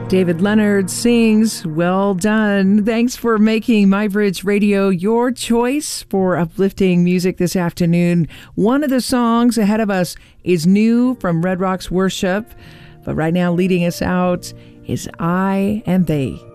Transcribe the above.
David Leonard sings, well done. Thanks for making MyBridge Radio your choice for uplifting music this afternoon. One of the songs ahead of us is new from Red Rocks Worship, but right now leading us out is I and They.